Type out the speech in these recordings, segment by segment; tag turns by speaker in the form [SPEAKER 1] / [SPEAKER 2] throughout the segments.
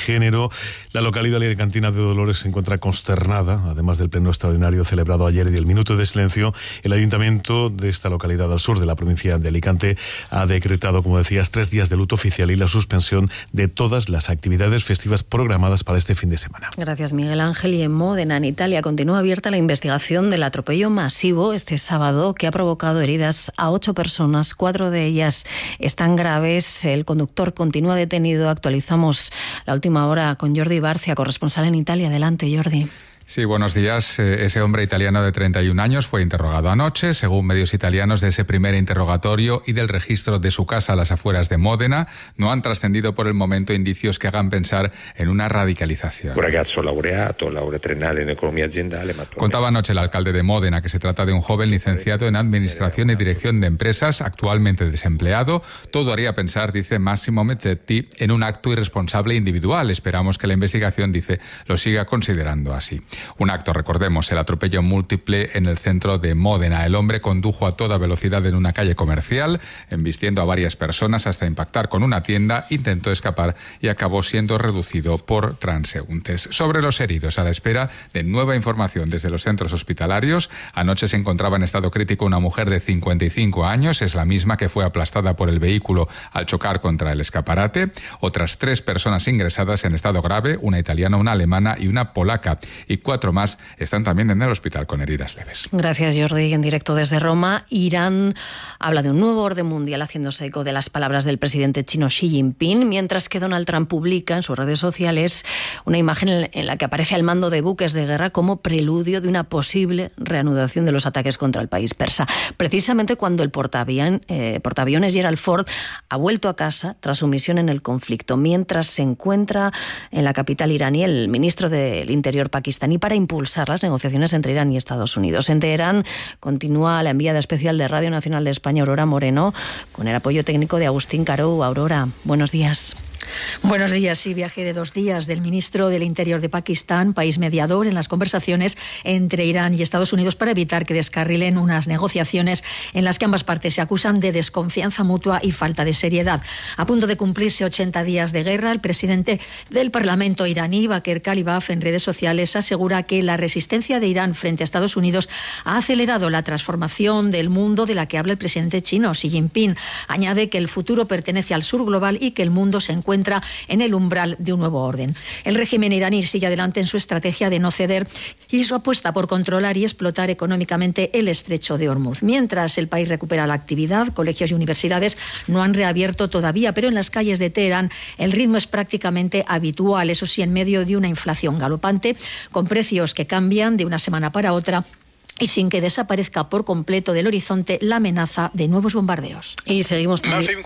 [SPEAKER 1] género. La localidad alicantina de Dolores se encuentra consternada, además del pleno extraordinario celebrado ayer y del minuto de silencio. El ayuntamiento de esta localidad al sur de la provincia de Alicante ha decretado, como decías, 3 días de luto oficial y la suspensión de todas las actividades festivas programadas para este fin de semana.
[SPEAKER 2] Gracias, Miguel Ángel. Y en Módena, en Italia, continúa abierta la investigación del atropello masivo este sábado que ha provocado heridas a 8 personas. 4 de ellas están graves. El conductor continúa detenido. Actualizamos la última hora con Jordi Barcia, corresponsal en Italia. Adelante, Jordi.
[SPEAKER 3] Sí, buenos días. Ese hombre italiano de 31 años fue interrogado anoche. Según medios italianos, de ese primer interrogatorio y del registro de su casa a las afueras de Módena, no han trascendido por el momento indicios que hagan pensar en una radicalización.
[SPEAKER 4] Un ragazzo laureato, laurea triennale en economía aziendale.
[SPEAKER 3] Contaba anoche el alcalde de Módena que se trata de un joven licenciado en Administración y Dirección de Empresas, actualmente desempleado. Todo haría pensar, dice Massimo Mezzetti, en un acto irresponsable individual. Esperamos que la investigación, dice, lo siga considerando así. Un acto, recordemos, el atropello múltiple en el centro de Módena. El hombre condujo a toda velocidad en una calle comercial, embistiendo a varias personas hasta impactar con una tienda, intentó escapar y acabó siendo reducido por transeúntes. Sobre los heridos, a la espera de nueva información desde los centros hospitalarios, anoche se encontraba en estado crítico una mujer de 55 años, es la misma que fue aplastada por el vehículo al chocar contra el escaparate. Otras 3 personas ingresadas en estado grave, una italiana, una alemana y una polaca, y 4 más están también en el hospital con heridas leves.
[SPEAKER 2] Gracias, Jordi. En directo desde Roma, Irán habla de un nuevo orden mundial haciéndose eco de las palabras del presidente chino Xi Jinping, mientras que Donald Trump publica en sus redes sociales una imagen en la que aparece al mando de buques de guerra como preludio de una posible reanudación de los ataques contra el país persa. Precisamente cuando el portaaviones Gerald Ford ha vuelto a casa tras su misión en el conflicto, mientras se encuentra en la capital iraní el ministro del Interior pakistaní para impulsar las negociaciones entre Irán y Estados Unidos. En Teherán continúa la enviada especial de Radio Nacional de España, Aurora Moreno, con el apoyo técnico de Agustín Carou. Aurora, buenos días.
[SPEAKER 5] Buenos días. Sí, viaje de 2 días del ministro del Interior de Pakistán, país mediador en las conversaciones entre Irán y Estados Unidos para evitar que descarrilen unas negociaciones en las que ambas partes se acusan de desconfianza mutua y falta de seriedad. A punto de cumplirse 80 días de guerra, el presidente del Parlamento iraní, Baker Kalibaf, en redes sociales asegura que la resistencia de Irán frente a Estados Unidos ha acelerado la transformación del mundo de la que habla el presidente chino, Xi Jinping. Añade que el futuro pertenece al sur global y que el mundo se encuentra en el umbral de un nuevo orden. El régimen iraní sigue adelante en su estrategia de no ceder y su apuesta por controlar y explotar económicamente el estrecho de Hormuz. Mientras el país recupera la actividad, colegios y universidades no han reabierto todavía, pero en las calles de Teherán el ritmo es prácticamente habitual, eso sí, en medio de una inflación galopante, con precios que cambian de una semana para otra y sin que desaparezca por completo del horizonte la amenaza de nuevos bombardeos.
[SPEAKER 2] Y seguimos también.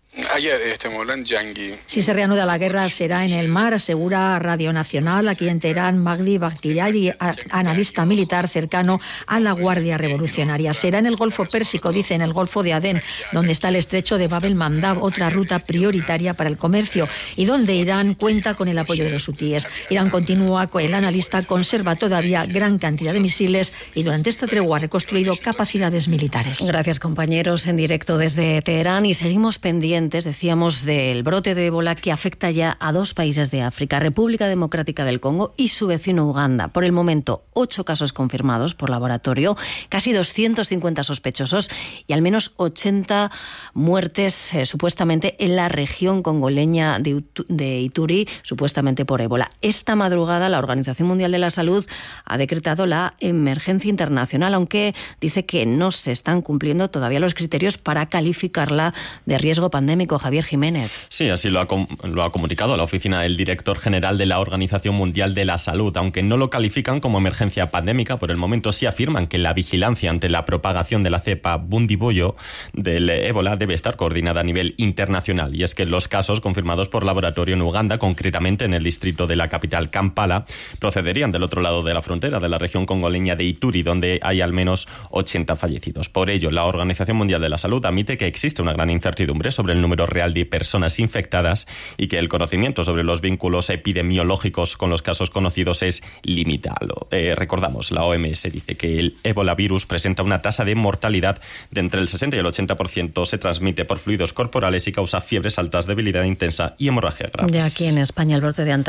[SPEAKER 5] Si se reanuda la guerra será en el mar, asegura Radio Nacional. Aquí en Teherán, Magdi Bakhtiari, analista militar cercano a la Guardia Revolucionaria. Será en el Golfo Pérsico, dice, en el Golfo de Adén, donde está el estrecho de Bab el-Mandab, otra ruta prioritaria para el comercio, y donde Irán cuenta con el apoyo de los hutíes. Irán continúa, el analista conserva todavía gran cantidad de misiles y durante esta tregua ha reconstruido capacidades militares.
[SPEAKER 2] Gracias, compañeros, en directo desde Teherán, y seguimos pendientes, decíamos, del brote de ébola que afecta ya a 2 países de África, República Democrática del Congo y su vecino Uganda. Por el momento, 8 casos confirmados por laboratorio, casi 250 sospechosos y al menos 80 muertes supuestamente en la región congoleña de Ituri, supuestamente por ébola. Esta madrugada la Organización Mundial de la Salud ha decretado la emergencia internacional, aunque dice que no se están cumpliendo todavía los criterios para calificarla de riesgo pandémico. Javier Jiménez.
[SPEAKER 6] Sí, así lo ha comunicado la oficina del director general de la Organización Mundial de la Salud. Aunque no lo califican como emergencia pandémica, por el momento sí afirman que la vigilancia ante la propagación de la cepa Bundibugyo del ébola debe estar coordinada a nivel internacional. Y es que los casos confirmados por laboratorio en Uganda, concretamente en el distrito de la capital Kampala, procederían del otro lado de la frontera, de la región congoleña de Ituri, donde hay al menos 80 fallecidos. Por ello, la Organización Mundial de la Salud admite que existe una gran incertidumbre sobre el número real de personas infectadas y que el conocimiento sobre los vínculos epidemiológicos con los casos conocidos es limitado. Recordamos, la OMS dice que el ébola virus presenta una tasa de mortalidad de entre el 60 y el 80%, se transmite por fluidos corporales y causa fiebres altas, debilidad intensa y hemorragia graves.
[SPEAKER 2] Ya aquí en España el brote de